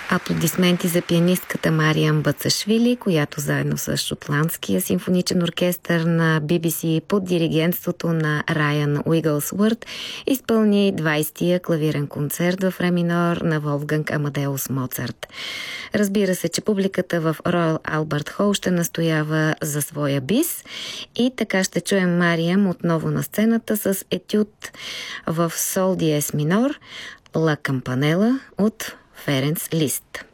Аплодисменти за пианистката Мариам Бацашвили, която заедно с Шотландския симфоничен оркестър на BBC под диригентството на Райан Уигълсворт изпълни 20-тия клавирен концерт в ре минор на Волфганг Амадеус Моцарт. Разбира се, че публиката в Роял Албърт Хол ще настоява за своя бис и така ще чуем Мариам отново на сцената с етюд в сол диез минор Ла Кампанела от Ференц Лист.